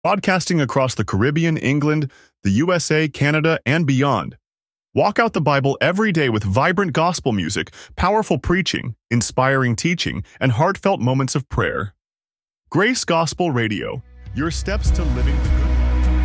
broadcasting across the Caribbean, England, the USA, Canada, and beyond. Walk out the Bible every day with vibrant gospel music, powerful preaching, inspiring teaching, and heartfelt moments of prayer. Grace Gospel Radio, your steps to living the